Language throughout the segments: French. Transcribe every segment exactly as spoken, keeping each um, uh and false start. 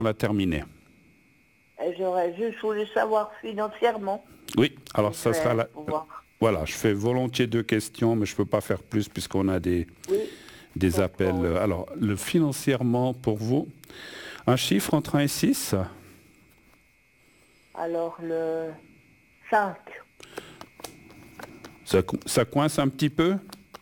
on a terminé. Et j'aurais juste voulu savoir financièrement. Oui, alors Je ça vais sera la... pouvoir- Voilà, je fais volontiers deux questions, mais je ne peux pas faire plus puisqu'on a des, Oui. des D'accord, appels. oui. Alors, le financièrement pour vous, un chiffre entre un et six. Alors le cinq. Ça, co- ça coince un petit peu?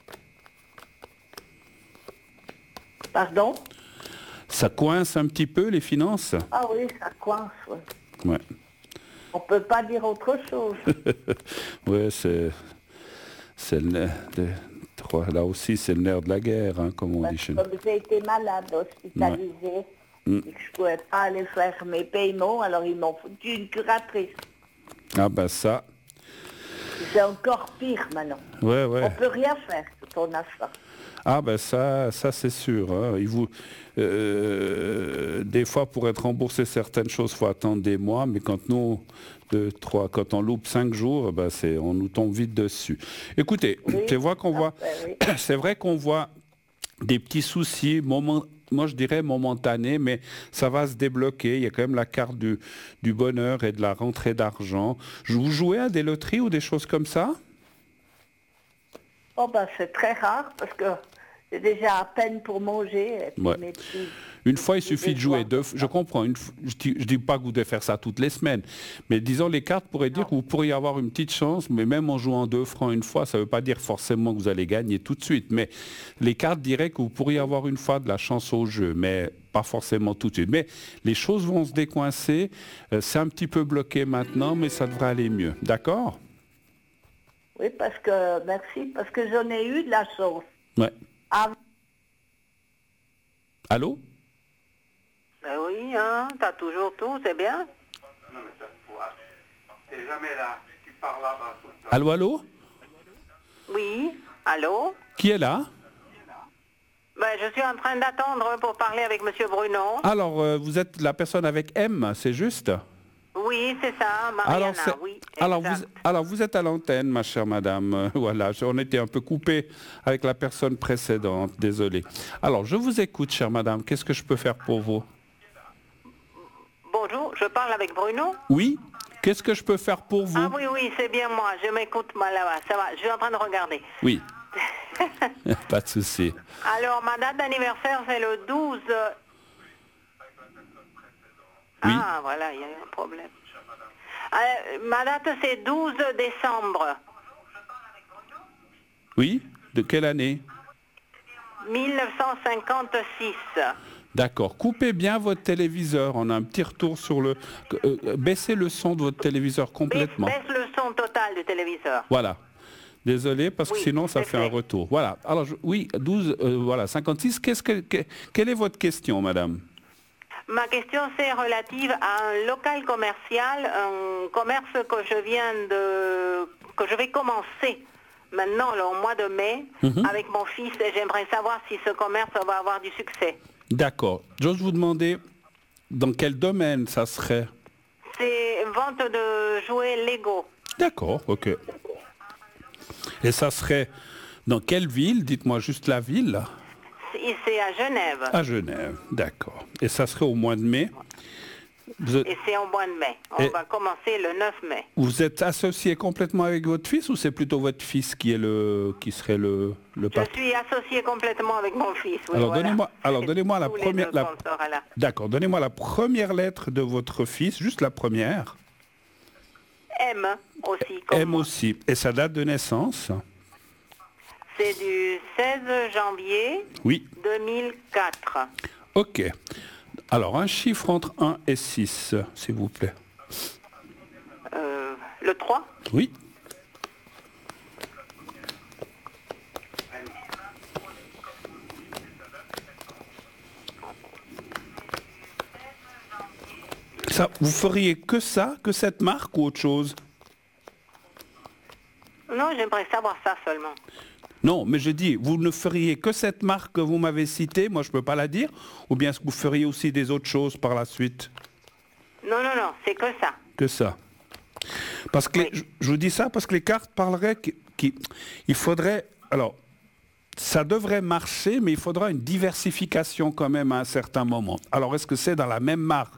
Pardon? Ça coince un petit peu les finances? Ah oui, ça coince. Oui. Ouais. On peut pas dire autre chose. Ouais, c'est... c'est le nerf de- Là aussi, c'est le nerf de la guerre, hein, comme on Parce dit que chez nous. comme j'ai été malade, hospitalisée, Mm. et que je pouvais pas aller faire mes paiements, alors ils m'ont foutu une curatrice. Ah ben ça, C'est encore pire maintenant. ouais, On ouais. peut rien faire quand on a ça. Ah ben ça, ça c'est sûr. Hein. Il vous, euh, des fois, pour être remboursé certaines choses, il faut attendre des mois, mais quand nous, deux, trois, quand on loupe cinq jours, ben c'est, on nous tombe vite dessus. Écoutez, Oui, c'est vrai qu'on voit, après, oui. c'est vrai qu'on voit des petits soucis, moment, moi je dirais momentanés, mais ça va se débloquer. Il y a quand même la carte du, du bonheur et de la rentrée d'argent. Vous jouez à des loteries ou des choses comme ça? Oh ben c'est très rare parce que j'ai déjà à peine pour manger. Et puis Ouais. mes petits- Une fois, il mes suffit de petits jouer devoirs. deux. Je comprends. Une f- je dis, je dis pas que vous devez faire ça toutes les semaines, mais disons les cartes pourraient dire que vous pourriez avoir une petite chance, mais même en jouant deux francs une fois, ça ne veut pas dire forcément que vous allez gagner tout de suite. Mais les cartes diraient que vous pourriez avoir une fois de la chance au jeu, mais pas forcément tout de suite. Mais les choses vont se décoincer. Euh, c'est un petit peu bloqué maintenant, mais ça devrait aller mieux. D'accord? Oui, parce que, merci, parce que j'en ai eu de la chance. Ouais. Avant, Allô? Ben oui, hein, t'as toujours tout, c'est bien. Non, mais ça, faut... T'es jamais là. Tu parles là-bas tout le temps. Allô, allô? Oui, allô? Qui est là? Ben, je suis en train d'attendre pour parler avec Monsieur Bruno. Alors, euh, vous êtes la personne avec M, c'est juste? Oui, c'est ça, Mariana, c'est- oui. alors, vous, exact. alors vous êtes à l'antenne, ma chère madame. Euh, voilà, je- on était un peu coupé avec la personne précédente, désolé. Alors, je vous écoute, chère madame. Qu'est-ce que je peux faire pour vous? Bonjour, je parle avec Bruno. Oui? Qu'est-ce que je peux faire pour vous? Ah oui, oui, c'est bien moi, je m'écoute moi là-bas, ça va, je suis en train de regarder. Oui. Pas de souci. Alors, ma date d'anniversaire, c'est le douze... Oui. Ah, voilà, il y a eu un problème. Euh, ma date, c'est douze décembre Oui? De quelle année? mille neuf cent cinquante-six. D'accord. Coupez bien votre téléviseur. On a un petit retour sur le... euh, euh, baissez le son de votre téléviseur Baisse, complètement. baisse le son total du téléviseur. Voilà. Désolé, parce que Oui, sinon, ça c'est fait un fait. retour. Voilà. Alors, je- oui, douze, euh, voilà, cinquante-six. Qu'est-ce que, que- quelle est votre question, madame? Ma question, c'est relative à un local commercial, un commerce que je viens de... que je vais commencer maintenant, là, au mois de mai, Mhm. avec mon fils, et j'aimerais savoir si ce commerce va avoir du succès. D'accord. J'ose vous demander dans quel domaine ça serait? C'est vente de jouets Lego. D'accord, ok. Et ça serait dans quelle ville? Dites-moi juste la ville. C'est c'est à Genève. À Genève, d'accord. Et ça serait au mois de mai. Vous êtes, Et c'est au mois de mai. On Et- va commencer le neuf mai. vous êtes associé complètement avec votre fils ou c'est plutôt votre fils qui est le qui serait le le Je patron? suis associée complètement avec mon fils. oui, Alors voilà. donnez-moi alors donnez-moi la Tous les première deux la- qu'on sera là. D'accord, donnez-moi la première lettre de votre fils, juste la première. M aussi. Comme M moi. aussi. Et sa date de naissance? C'est du seize janvier Oui. deux mille quatre. Ok. Alors un chiffre entre un et six, s'il vous plaît. Euh, le trois. Oui. Ça, vous feriez que ça, que cette marque ou autre chose? Non, j'aimerais savoir ça seulement. Non, mais je dis, vous ne feriez que cette marque que vous m'avez citée, moi je ne peux pas la dire, ou bien est-ce que vous feriez aussi des autres choses par la suite? Non, non, non, c'est que ça. Que ça. Parce que les- Oui. je, je vous dis ça parce que les cartes parleraient qu'il faudrait... Alors, Ça devrait marcher, mais il faudra une diversification quand même à un certain moment. Alors, est-ce que c'est dans la même marque